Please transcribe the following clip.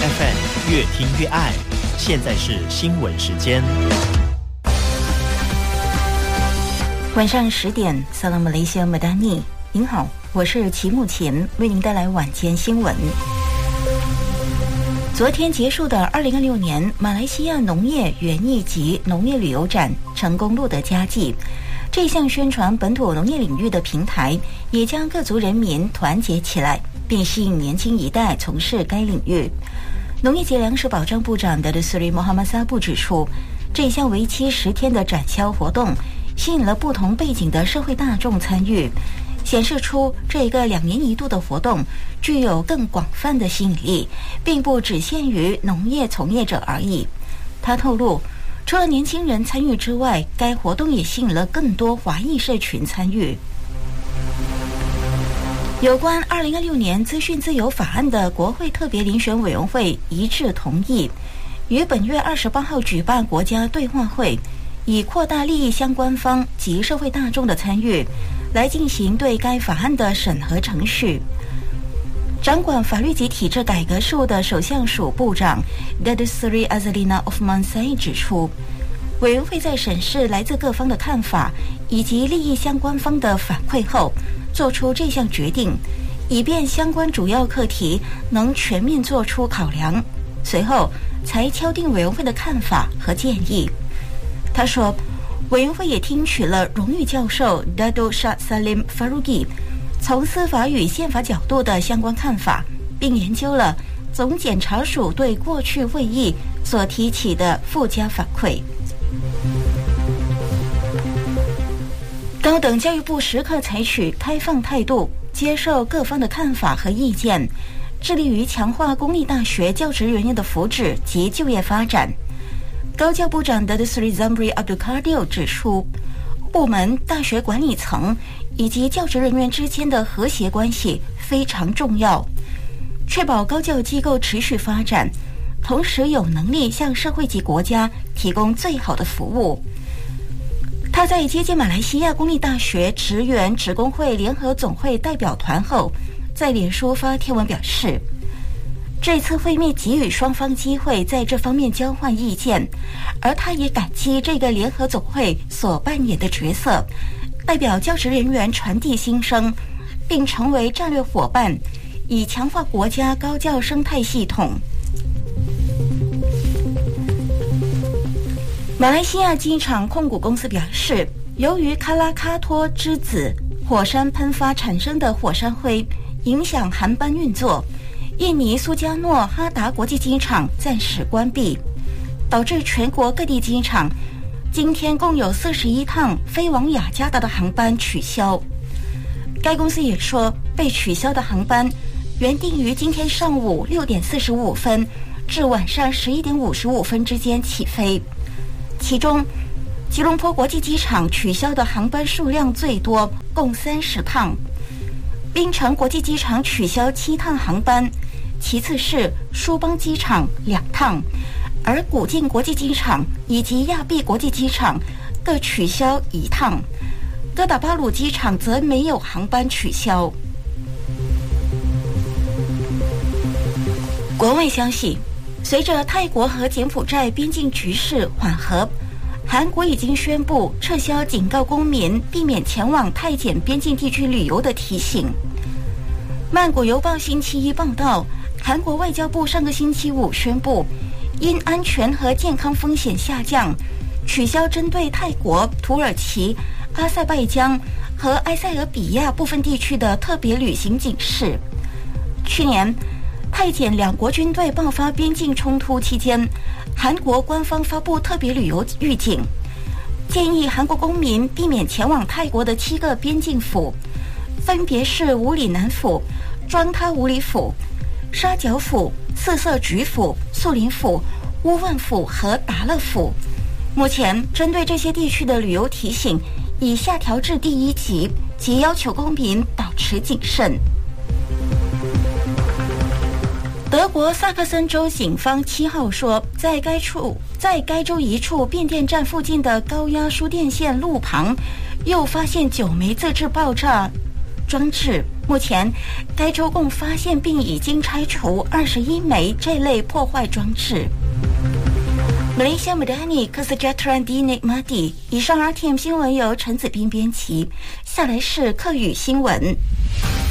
FM 越听越爱。现在是新闻时间。 晚上10点 Salam Malaysia Madani。您好，我是齐木琴，为您带来晚间新闻。昨天结束的2026年马来西亚农业园艺及农业旅游展成功录得佳绩。这项宣传本土农业领域的平台，也将各族人民团结起来，并吸引年轻一代从事该领域。农业及粮食保障部长Datuk Seri Mohamad Sabu指出，这项为期10天的展销活动，吸引了不同背景的社会大众参与，显示出这个2年一度的活动具有更广泛的吸引力，并不只限于农业从业者而已。他透露，除了年轻人参与之外，该活动也吸引了更多华裔社群参与。有关2026年资讯自由法案的国会特别遴选委员会一致同意，于本月28号举办国家对话会，以扩大利益相关方及社会大众的参与，来进行对该法案的审核程序。掌管法律及体制改革事务的首相署部长 Datuk Seri Azalina Othman Said 指出，委员会在审视来自各方的看法以及利益相关方的反馈后，做出这项决定，以便相关主要课题能全面做出考量，随后才敲定委员会的看法和建议。他说，委员会也听取了荣誉教授 Datuk Shah Salim Faruqi 从司法与宪法角度的相关看法，并研究了总检察署对过去会议所提起的附加反馈。高等教育部时刻采取开放态度，接受各方的看法和意见，致力于强化公立大学教职人员的福祉及就业发展。高教部长 Datuk Seri Zamri Abdul Kadir 指出，部门、大学管理层以及教职人员之间的和谐关系非常重要，确保高教机构持续发展，同时有能力向社会及国家提供最好的服务。他在接见马来西亚公立大学职员职工会联合总会代表团后，在脸书发贴文表示，这次会面给予双方机会在这方面交换意见，而他也感激这个联合总会所扮演的角色，代表教职人员传递心声，并成为战略伙伴，以强化国家高教生态系统。马来西亚机场控股公司表示，由于喀拉喀托之子火山喷发产生的火山灰影响航班运作，印尼苏加诺哈达国际机场暂时关闭，导致全国各地机场今天共有41趟飞往雅加达的航班取消。该公司也说，被取消的航班原定于今天上午6点45分至晚上11点55分之间起飞，其中吉隆坡国际机场取消的航班数量最多，共30趟。槟城国际机场取消7趟航班，其次是舒邦机场2趟，而古晋国际机场以及亚庇国际机场各取消1趟，哥打巴鲁机场则没有航班取消。国外消息，随着泰国和柬埔寨边境局势缓和，韩国已经宣布撤销警告公民避免前往泰柬边境地区旅游的提醒。曼谷邮报星期一报道，韩国外交部上个星期五宣布，因安全和健康风险下降，取消针对泰国、土耳其、阿塞拜疆和埃塞俄比亚部分地区的特别旅行警示。去年泰柬两国军队爆发边境冲突期间，韩国官方发布特别旅游预警，建议韩国公民避免前往泰国的7个边境府，分别是武里南府、庄他武里府、沙角府、四色菊府、素林府、乌万府和达勒府。目前针对这些地区的旅游提醒已下调至第1级，即要求公民保持谨慎。德国萨克森州警方7号说，在该州一处变电站附近的高压输电线路旁，又发现9枚自制爆炸装置。 目前，该州共发现并已经拆除21枚这类破坏装置。Malaysia Madani Kesejahteraan di Nikmati。以上 RTM 新闻由陈子斌编辑，下来是客语新闻。